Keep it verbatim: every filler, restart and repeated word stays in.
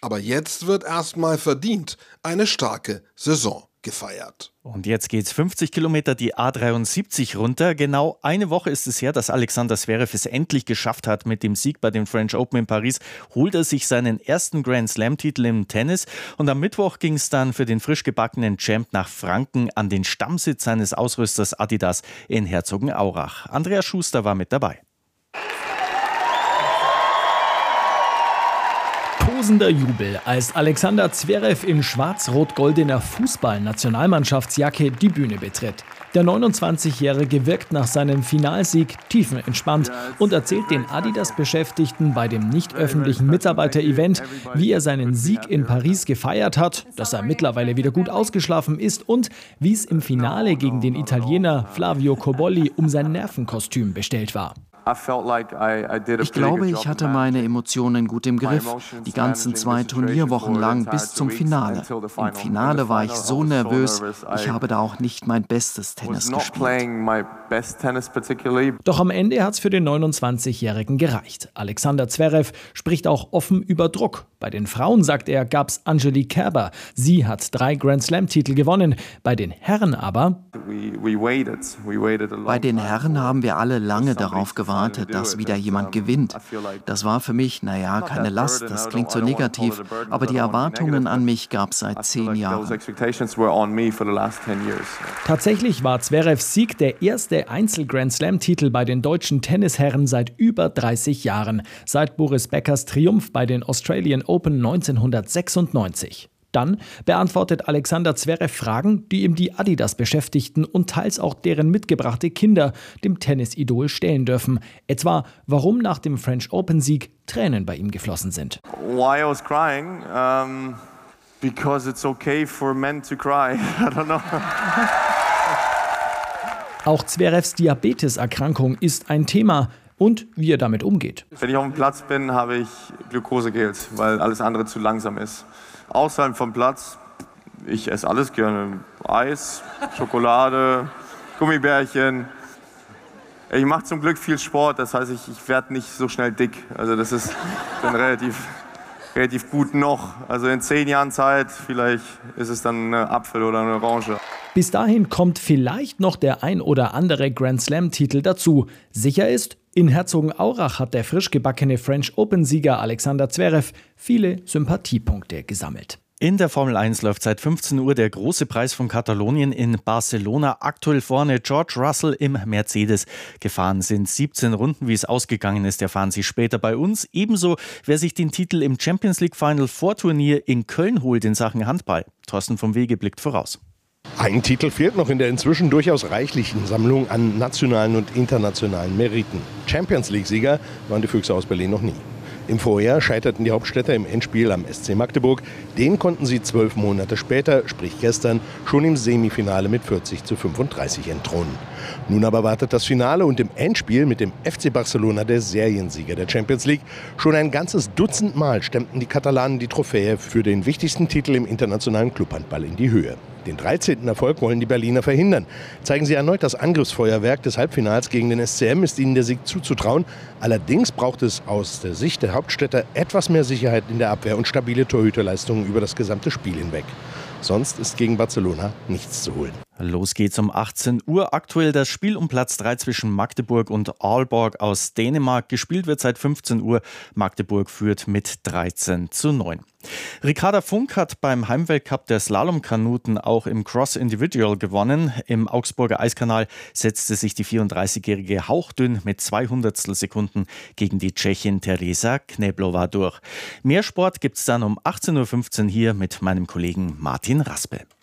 Aber jetzt wird erstmal verdient eine starke Saison gefeiert. Und jetzt geht's fünfzig Kilometer die A dreiundsiebzig runter. Genau eine Woche ist es her, dass Alexander Zverev es endlich geschafft hat. Mit dem Sieg bei den French Open in Paris holt er sich seinen ersten Grand Slam-Titel im Tennis. Und am Mittwoch ging es dann für den frisch gebackenen Champ nach Franken an den Stammsitz seines Ausrüsters Adidas in Herzogenaurach. Andreas Schuster war mit dabei. Tosender Jubel, als Alexander Zverev in schwarz-rot-goldener Fußball-Nationalmannschaftsjacke die Bühne betritt. Der neunundzwanzigjährige wirkt nach seinem Finalsieg tiefenentspannt und erzählt den Adidas-Beschäftigten bei dem nicht öffentlichen Mitarbeiter-Event, wie er seinen Sieg in Paris gefeiert hat, dass er mittlerweile wieder gut ausgeschlafen ist und wie es im Finale gegen den Italiener Flavio Cobolli um sein Nervenkostüm bestellt war. Ich glaube, ich hatte meine Emotionen gut im Griff, die ganzen zwei Turnierwochen lang bis zum Finale. Im Finale war ich so nervös, ich habe da auch nicht mein bestes Tennis gespielt. Doch am Ende hat es für den neunundzwanzigjährigen gereicht. Alexander Zverev spricht auch offen über Druck. Bei den Frauen, sagt er, gab es Angelique Kerber. Sie hat drei Grand-Slam-Titel gewonnen. Bei den Herren aber... Bei den Herren haben wir alle lange darauf gewartet, dass wieder jemand gewinnt. Das war für mich, naja, keine Last, das klingt so negativ, aber die Erwartungen an mich gab es seit zehn Jahren. Tatsächlich war Zverevs Sieg der erste Einzel-Grand-Slam-Titel bei den deutschen Tennisherren seit über dreißig Jahren, seit Boris Beckers Triumph bei den Australian Open neunzehnhundertsechsundneunzig. Dann beantwortet Alexander Zverev Fragen, die ihm die Adidas-Beschäftigten und teils auch deren mitgebrachte Kinder dem Tennisidol stellen dürfen. Etwa, warum nach dem French Open-Sieg Tränen bei ihm geflossen sind. Why I was crying? Um, because it's okay for men to cry. I don't know. Auch Zverevs Diabeteserkrankung ist ein Thema. Und wie er damit umgeht. Wenn ich auf dem Platz bin, habe ich Glukosegels, weil alles andere zu langsam ist. Außerhalb vom Platz, ich esse alles gerne. Eis, Schokolade, Gummibärchen. Ich mache zum Glück viel Sport, das heißt, ich, ich werde nicht so schnell dick. Also das ist dann relativ, relativ gut noch. Also in zehn Jahren Zeit, vielleicht ist es dann ein Apfel oder eine Orange. Bis dahin kommt vielleicht noch der ein oder andere Grand-Slam-Titel dazu. Sicher ist, in Herzogenaurach hat der frisch gebackene French Open-Sieger Alexander Zverev viele Sympathiepunkte gesammelt. In der Formel eins läuft seit fünfzehn Uhr der große Preis von Katalonien in Barcelona. Aktuell vorne George Russell im Mercedes. Gefahren sind siebzehn Runden. Wie es ausgegangen ist, erfahren Sie später bei uns. Ebenso, wer sich den Titel im Champions League Final Vorturnier in Köln holt in Sachen Handball. Thorsten vom Wege blickt voraus. Ein Titel fehlt noch in der inzwischen durchaus reichlichen Sammlung an nationalen und internationalen Meriten. Champions-League-Sieger waren die Füchse aus Berlin noch nie. Im Vorjahr scheiterten die Hauptstädter im Endspiel am S C Magdeburg. Den konnten sie zwölf Monate später, sprich gestern, schon im Semifinale mit vierzig zu fünfunddreißig entthronen. Nun aber wartet das Finale und im Endspiel mit dem F C Barcelona, der Seriensieger der Champions League. Schon ein ganzes Dutzend Mal stemmten die Katalanen die Trophäe für den wichtigsten Titel im internationalen Clubhandball in die Höhe. Den dreizehnten Erfolg wollen die Berliner verhindern. Zeigen sie erneut das Angriffsfeuerwerk des Halbfinals gegen den S C M, ist ihnen der Sieg zuzutrauen. Allerdings braucht es aus der Sicht der Hauptstädter etwas mehr Sicherheit in der Abwehr und stabile Torhüterleistungen über das gesamte Spiel hinweg. Sonst ist gegen Barcelona nichts zu holen. Los geht's um achtzehn Uhr. Aktuell das Spiel um Platz drei zwischen Magdeburg und Aalborg aus Dänemark. Gespielt wird seit fünfzehn Uhr. Magdeburg führt mit dreizehn zu neun. Ricarda Funk hat beim Heimweltcup der Slalomkanuten auch im Cross Individual gewonnen. Im Augsburger Eiskanal setzte sich die vierunddreißigjährige hauchdünn mit zwei Hundertstel Sekunden gegen die Tschechin Teresa Kneblova durch. Mehr Sport gibt's dann um achtzehn Uhr fünfzehn hier mit meinem Kollegen Martin Raspe.